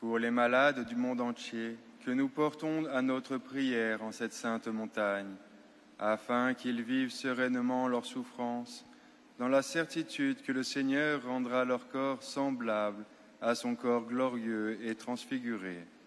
pour les malades du monde entier, que nous portons à notre prière en cette sainte montagne, afin qu'ils vivent sereinement leurs souffrances, dans la certitude que le Seigneur rendra leur corps semblable à son corps glorieux et transfiguré.